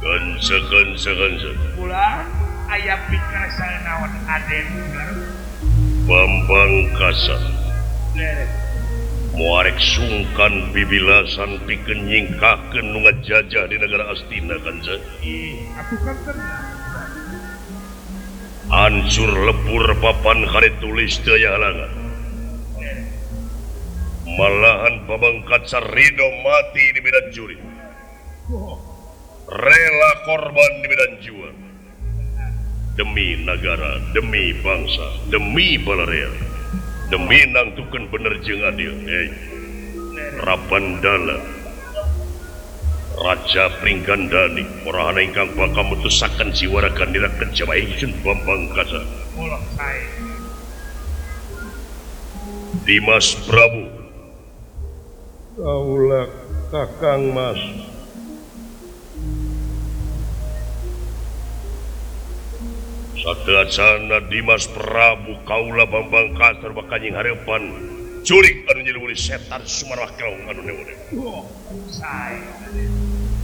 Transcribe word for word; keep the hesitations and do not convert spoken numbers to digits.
pulang ayam pikir naon Aden Bambang Kasar muarek sungkan bibilasan pikeun nyingkakeun nu ngajajah di negara Astina kanza aku kan kenal hancur lebur papan kare tulis teu aya halangan malahan Bambang Kasar ridho mati di medan juri rela korban di medan juang demi negara, demi bangsa, demi balarea, demi nangtukeun bener jeung adil. Eh, Rabandala, Raja Pringgandani, orahana ingkang bakal mutusaken jiwara kandira kejamaikeun Bambang Kasar. ulah sae Dimas Prabu, Kaula Kakang Mas. Sateasana Dimas Prabu kaula Bambang Kasar bakal nying hareupan curik anu nyelewuli setan Sumarwah Keong anu neureun. sae